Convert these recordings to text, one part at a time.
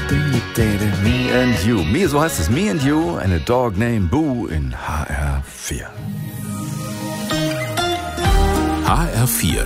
Me and You. So heißt es. Me and You, eine Dog named Boo in HR4. HR4.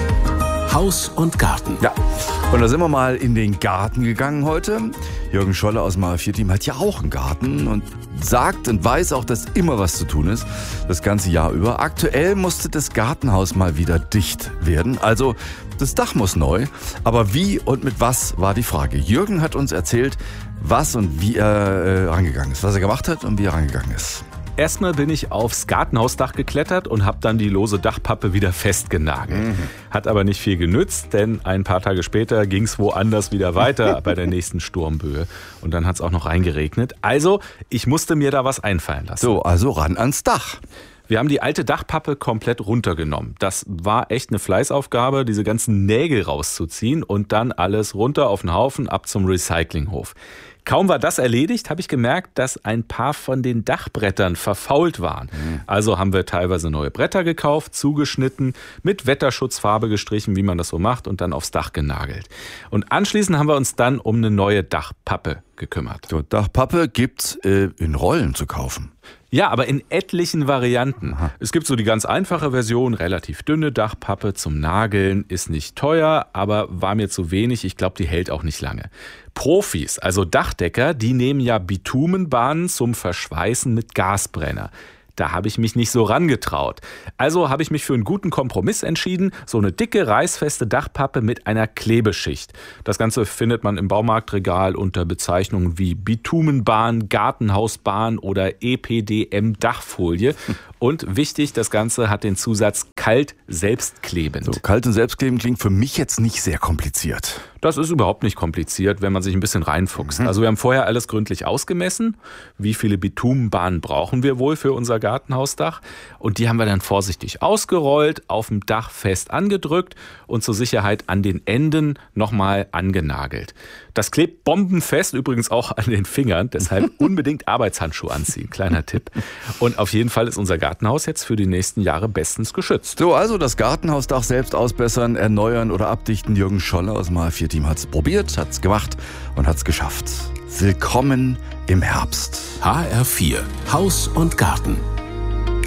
Haus und Garten. Ja, und da sind wir mal in den Garten gegangen heute. Jürgen Scholle aus dem HR4-Team hat ja auch einen Garten und sagt und weiß auch, dass immer was zu tun ist, das ganze Jahr über. Aktuell musste das Gartenhaus mal wieder dicht werden, also das Dach muss neu. Aber wie und mit was war die Frage. Jürgen hat uns erzählt, was und wie er rangegangen ist, was er gemacht hat und wie er rangegangen ist. Erstmal bin ich aufs Gartenhausdach geklettert und habe dann die lose Dachpappe wieder festgenagelt. Hat aber nicht viel genützt, denn ein paar Tage später ging es woanders wieder weiter bei der nächsten Sturmböe. Und dann hat es auch noch reingeregnet. Also, ich musste mir da was einfallen lassen. So, also ran ans Dach. Wir haben die alte Dachpappe komplett runtergenommen. Das war echt eine Fleißaufgabe, diese ganzen Nägel rauszuziehen und dann alles runter auf den Haufen, ab zum Recyclinghof. Kaum war das erledigt, habe ich gemerkt, dass ein paar von den Dachbrettern verfault waren. Also haben wir teilweise neue Bretter gekauft, zugeschnitten, mit Wetterschutzfarbe gestrichen, wie man das so macht, und dann aufs Dach genagelt. Und anschließend haben wir uns dann um eine neue Dachpappe gekümmert. So, Dachpappe gibt's in Rollen zu kaufen. Ja, aber in etlichen Varianten. Aha. Es gibt so die ganz einfache Version, relativ dünne Dachpappe zum Nageln, ist nicht teuer, aber war mir zu wenig. Ich glaube, die hält auch nicht lange. Profis, also Dachdecker, die nehmen ja Bitumenbahnen zum Verschweißen mit Gasbrenner. Da habe ich mich nicht so rangetraut. Also habe ich mich für einen guten Kompromiss entschieden, so eine dicke, reißfeste Dachpappe mit einer Klebeschicht. Das Ganze findet man im Baumarktregal unter Bezeichnungen wie Bitumenbahn, Gartenhausbahn oder EPDM-Dachfolie. Und wichtig, das Ganze hat den Zusatz kalt selbstklebend. So, kalt und selbstklebend klingt für mich jetzt nicht sehr kompliziert. Das ist überhaupt nicht kompliziert, wenn man sich ein bisschen reinfuchst. Also wir haben vorher alles gründlich ausgemessen. Wie viele Bitumenbahnen brauchen wir wohl für unser Gartenhausdach? Und die haben wir dann vorsichtig ausgerollt, auf dem Dach fest angedrückt und zur Sicherheit an den Enden nochmal angenagelt. Das klebt bombenfest, übrigens auch an den Fingern, deshalb unbedingt Arbeitshandschuhe anziehen, kleiner Tipp. Und auf jeden Fall ist unser Gartenhaus jetzt für die nächsten Jahre bestens geschützt. So, also das Gartenhausdach selbst ausbessern, erneuern oder abdichten. Jürgen Scholle aus dem HR4-Team hat es probiert, hat es gemacht und hat es geschafft. Willkommen im Herbst. HR4, Haus und Garten.